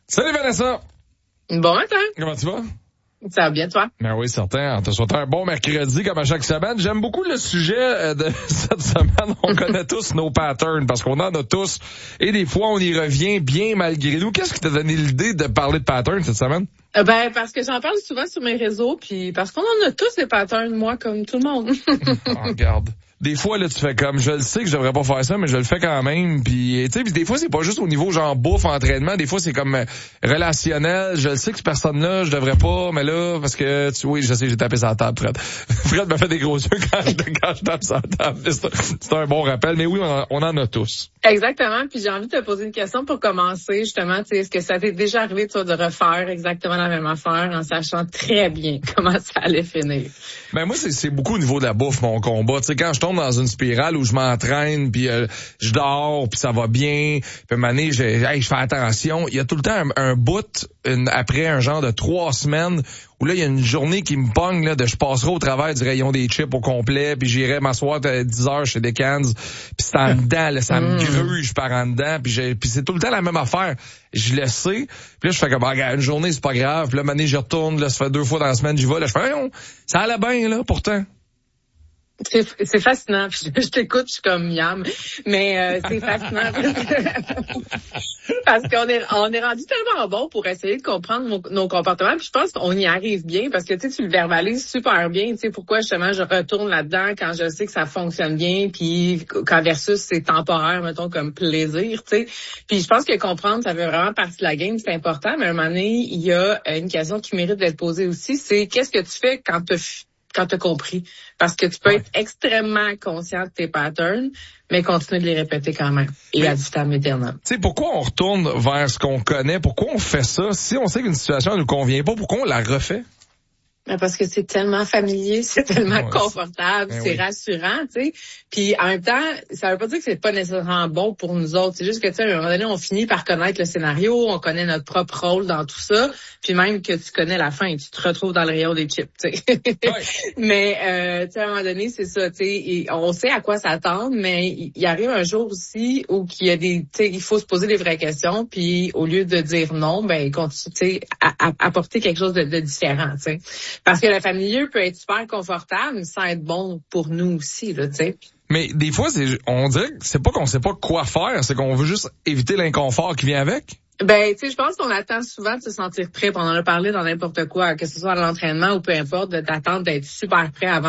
Salut Vanessa! Bon matin! Comment tu vas? Ça va bien, toi? Ben oui, certain. On te souhaite un bon mercredi comme à chaque semaine. J'aime beaucoup le sujet de cette semaine. On connaît tous nos patterns parce qu'on en a tous. Et des fois, on y revient bien malgré nous. Qu'est-ce qui t'a donné l'idée de parler de patterns cette semaine? Parce que j'en parle souvent sur mes réseaux, puis parce qu'on en a tous des patterns, moi, comme tout le monde. Oh, regarde. Des fois, là, tu fais comme, je le sais que je devrais pas faire ça, mais je le fais quand même. Puis, tu sais, des fois, c'est pas juste au niveau genre bouffe, entraînement. Des fois, c'est comme relationnel. Je le sais que cette personne-là, je devrais pas, mais là, parce que, oui, je sais, j'ai tapé sur la table, Fred. Fred me fait des gros yeux quand je tape sur la table. C'est un bon rappel. Mais oui, on en a tous. Exactement. Puis j'ai envie de te poser une question pour commencer, justement. Tu sais, est-ce que ça t'est déjà arrivé, toi, de refaire exactement la même affaire en sachant très bien comment ça allait finir? Ben moi, c'est beaucoup au niveau de la bouffe, mon combat. Tu sais, quand je tombe dans une spirale où je m'entraîne, puis je dors, puis ça va bien, puis à un moment donné, je fais attention. Il y a tout le temps un bout, après un genre de 3 semaines, où là, il y a une journée qui me pogne, là, je passerai au travers du rayon des chips au complet, puis j'irai m'asseoir à 10 heures chez Decans, puis c'est en dedans, là, ça me gruge par en dedans, puis c'est tout le temps la même affaire. Je le sais, puis là, je fais comme, une journée, c'est pas grave, puis là, année, je retourne, là, ça fait 2 fois dans la semaine, j'y vais, là, je fais, ça allait bien, là, pourtant. C'est fascinant. Je t'écoute, je suis comme miam. Mais c'est fascinant parce qu'on est rendu tellement bon pour essayer de comprendre nos comportements. Puis je pense qu'on y arrive bien parce que tu le verbalises super bien. Tu sais pourquoi justement je retourne là-dedans quand je sais que ça fonctionne bien, puis quand versus c'est temporaire, mettons comme plaisir. Tu sais. Puis je pense que comprendre ça fait vraiment partie de la game, c'est important. Mais à un moment donné, il y a une question qui mérite d'être posée aussi, c'est qu'est-ce que tu fais quand t'as compris. Parce que tu peux être extrêmement conscient de tes patterns, mais continuer de les répéter quand même. Et ad vitam aeternam. Tu sais, pourquoi on retourne vers ce qu'on connaît? Pourquoi on fait ça? Si on sait qu'une situation ne nous convient pas, pourquoi on la refait? Parce que c'est tellement familier, c'est tellement confortable, c'est rassurant, tu sais. Puis en même temps, ça veut pas dire que c'est pas nécessairement bon pour nous autres. C'est juste que tu sais, à un moment donné, on finit par connaître le scénario, on connaît notre propre rôle dans tout ça. Puis même que tu connais la fin, tu te retrouves dans le rayon des chips, tu sais. Mais tu sais, à un moment donné, c'est ça, tu sais. On sait à quoi s'attendre, mais il arrive un jour aussi où il y a tu sais, il faut se poser des vraies questions. Puis au lieu de dire non, ben continue, tu sais, à apporter quelque chose de différent, tu sais. Parce que le familier peut être super confortable sans être bon pour nous aussi, là, tu sais. Mais des fois, on dirait que c'est pas qu'on sait pas quoi faire, c'est qu'on veut juste éviter l'inconfort qui vient avec. Tu sais, je pense qu'on attend souvent de se sentir prêt. On en a parlé dans n'importe quoi, que ce soit à l'entraînement ou peu importe, d'attendre d'être super prêt avant